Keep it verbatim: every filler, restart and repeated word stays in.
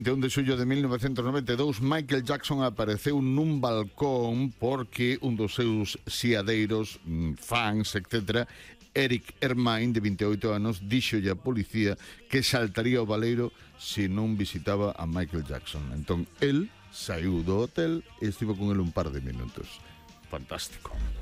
De un de xullo de mil novecentos noventa e dous, Michael Jackson apareceu nun balcón porque un dos seus siadeiros, fans, etcétera, Eric Ermine, de vinte e oito anos, díxolle a policía que saltaría o baleiro se non visitaba a Michael Jackson. Entón, el saiu do hotel e estivo con el un par de minutos. Fantástico.